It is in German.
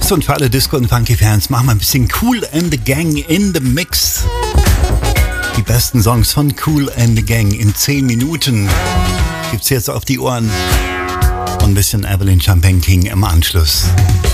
Mix und für alle Disco- und Funky-Fans machen wir ein bisschen Kool and the Gang in the Mix. Die besten Songs von Kool and the Gang in 10 Minuten gibt's jetzt auf die Ohren und ein bisschen Evelyn Champagne King im Anschluss.